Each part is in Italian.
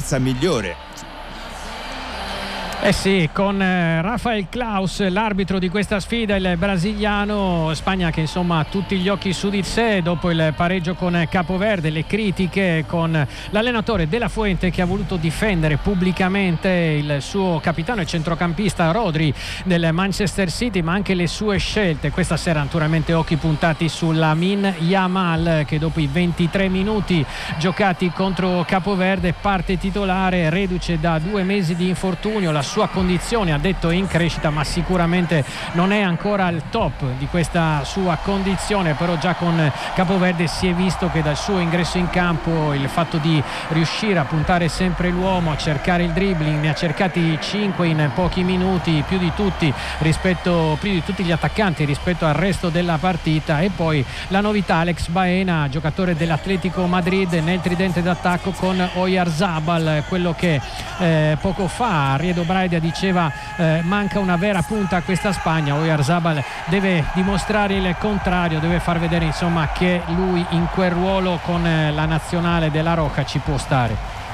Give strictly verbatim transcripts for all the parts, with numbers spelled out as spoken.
terza migliore. Eh sì, con eh, Rafael Klaus, l'arbitro di questa sfida, il brasiliano. Spagna che insomma ha tutti gli occhi su di sé dopo il pareggio con Capoverde, le critiche con l'allenatore De La Fuente che ha voluto difendere pubblicamente il suo capitano e centrocampista Rodri del Manchester City, ma anche le sue scelte. Questa sera naturalmente occhi puntati su Lamine Yamal che dopo i ventitré minuti giocati contro Capoverde parte titolare, reduce da due mesi di infortunio. La sua condizione, ha detto, è in crescita, ma sicuramente non è ancora al top di questa sua condizione. Però già con Capoverde si è visto che dal suo ingresso in campo il fatto di riuscire a puntare sempre l'uomo, a cercare il dribbling, ne ha cercati cinque in pochi minuti, più di tutti rispetto più di tutti gli attaccanti rispetto al resto della partita. E poi la novità, Alex Baena, giocatore dell'Atletico Madrid, nel tridente d'attacco con Oyarzabal, quello che eh, poco fa Riedo Braida diceva eh, manca una vera punta a questa Spagna. Oyarzabal deve dimostrare il contrario, deve far vedere insomma che lui in quel ruolo con eh, la nazionale della Roja ci può stare.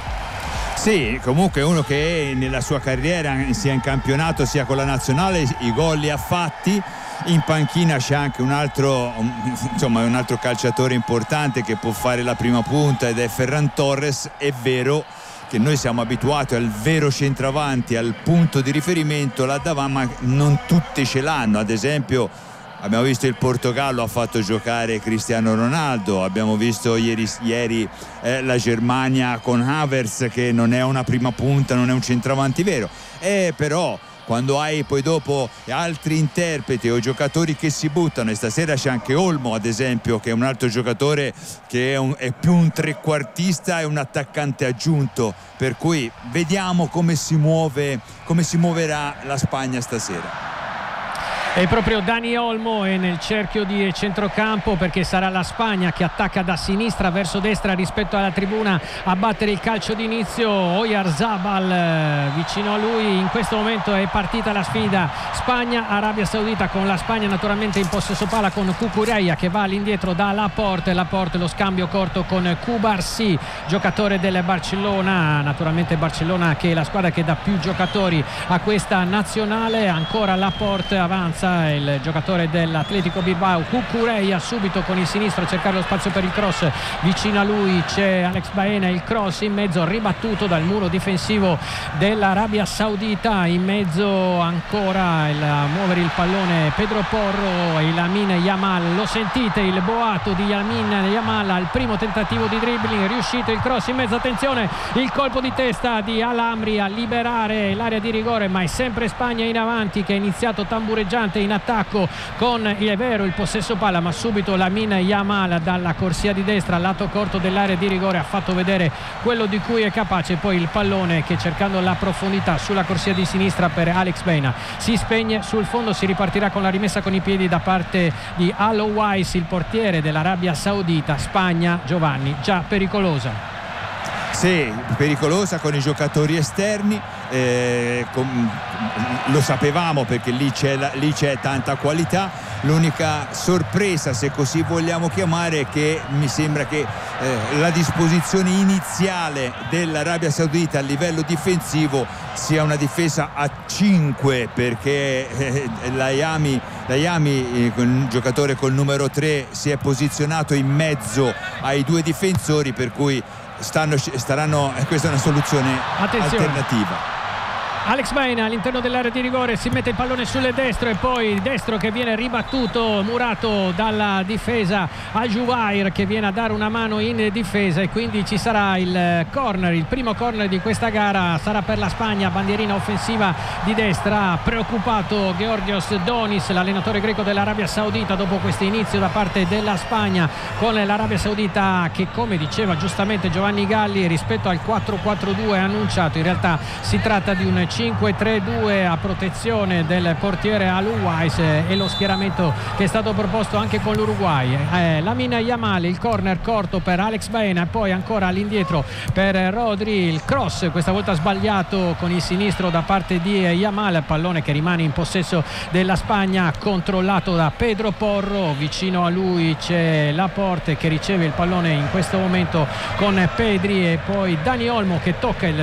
Sì, comunque uno che nella sua carriera sia in campionato sia con la nazionale i gol li ha fatti. In panchina c'è anche un altro insomma un altro calciatore importante che può fare la prima punta ed è Ferran Torres. È vero che noi siamo abituati al vero centravanti, al punto di riferimento là davanti, ma non tutti ce l'hanno. Ad esempio abbiamo visto il Portogallo ha fatto giocare Cristiano Ronaldo, abbiamo visto ieri, ieri eh, la Germania con Havertz che non è una prima punta, non è un centravanti vero, e però quando hai poi dopo altri interpreti o giocatori che si buttano, e stasera c'è anche Olmo ad esempio che è un altro giocatore che è, un, è più un trequartista e un attaccante aggiunto, per cui vediamo come si muove, come si muoverà la Spagna stasera. E proprio Dani Olmo è nel cerchio di centrocampo, perché sarà la Spagna che attacca da sinistra verso destra rispetto alla tribuna a battere il calcio d'inizio. Oyarzabal vicino a lui. In questo momento è partita la sfida Spagna-Arabia Saudita, con la Spagna naturalmente in possesso palla con Cucurella che va all'indietro da Laporte. Laporte, lo scambio corto con Cubarsí, giocatore del Barcellona. Naturalmente Barcellona che è la squadra che dà più giocatori a questa nazionale. Ancora Laporte, avanza il giocatore dell'Atletico Bilbao Cucurella subito con il sinistro a cercare lo spazio per il cross. Vicino a lui c'è Alex Baena, il cross in mezzo ribattuto dal muro difensivo dell'Arabia Saudita. In mezzo ancora il muovere il pallone Pedro Porro e Lamine Yamal. Lo sentite il boato di Lamine Yamal al primo tentativo di dribbling, riuscito il cross in mezzo, attenzione il colpo di testa di Al-Amri a liberare l'area di rigore, ma è sempre Spagna in avanti che ha iniziato tambureggiante in attacco con, è vero, il possesso palla, ma subito Lamine Yamal dalla corsia di destra al lato corto dell'area di rigore ha fatto vedere quello di cui è capace. Poi il pallone che, cercando la profondità sulla corsia di sinistra per Alex Baena, si spegne sul fondo. Si ripartirà con la rimessa con i piedi da parte di Al Owais, il portiere dell'Arabia Saudita. Spagna, Giovanni, già pericolosa. Sì, pericolosa con i giocatori esterni, eh, con, lo sapevamo perché lì c'è, la, lì c'è tanta qualità. L'unica sorpresa, se così vogliamo chiamare, è che mi sembra che eh, la disposizione iniziale dell'Arabia Saudita a livello difensivo sia una difesa a cinque, perché eh, Layami, Layami eh, un giocatore col numero tre, si è posizionato in mezzo ai due difensori, per cui Stanno, staranno, questa è una soluzione Attenzione. alternativa. Alex Baena all'interno dell'area di rigore, si mette il pallone sulle destro e poi destro che viene ribattuto, murato dalla difesa al Juvair che viene a dare una mano in difesa, e quindi ci sarà il corner, il primo corner di questa gara sarà per la Spagna. Bandierina offensiva di destra, preoccupato Georgios Donis, l'allenatore greco dell'Arabia Saudita, dopo questo inizio da parte della Spagna, con l'Arabia Saudita che, come diceva giustamente Giovanni Galli, rispetto al quattro quattro due annunciato in realtà si tratta di un cinque tre due a protezione del portiere Al Owais, e lo schieramento che è stato proposto anche con l'Uruguay. eh, Lamine Yamal, il corner corto per Alex Baena, e poi ancora all'indietro per Rodri, il cross questa volta sbagliato con il sinistro da parte di Yamal, pallone che rimane in possesso della Spagna, controllato da Pedro Porro. Vicino a lui c'è Laporte che riceve il pallone in questo momento con Pedri, e poi Dani Olmo che tocca il